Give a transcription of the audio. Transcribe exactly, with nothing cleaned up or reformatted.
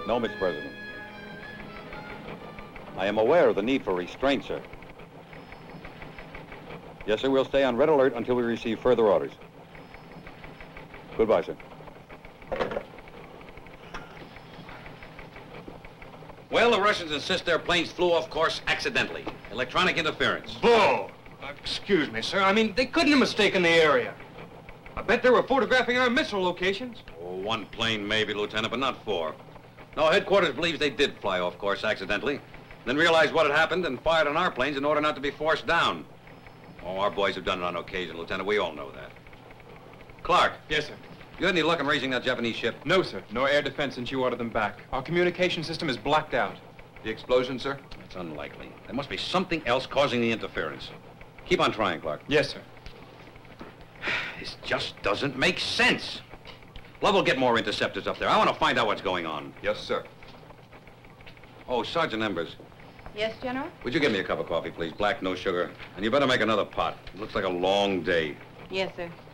No, Mister President. I am aware of the need for restraint, sir. Yes, sir, we'll stay on red alert until we receive further orders. Goodbye, sir. Well, the Russians insist their planes flew off course accidentally. Electronic interference. Bull! Uh, excuse me, sir. I mean, they couldn't have mistaken the area. I bet they were photographing our missile locations. Oh, one plane maybe, Lieutenant, but not four. No, headquarters believes they did fly off course accidentally, then realized what had happened and fired on our planes in order not to be forced down. Oh, our boys have done it on occasion, Lieutenant. We all know that. Clark. Yes, sir. You had any luck in raising that Japanese ship? No, sir. No air defense since you ordered them back. Our communication system is blacked out. The explosion, sir? It's unlikely. There must be something else causing the interference. Keep on trying, Clark. Yes, sir. This just doesn't make sense. Love will get more interceptors up there. I want to find out what's going on. Yes, sir. Oh, Sergeant Embers, Yes, General? would you give me a cup of coffee, please? Black, no sugar. And you better make another pot. It looks like a long day. Yes, sir.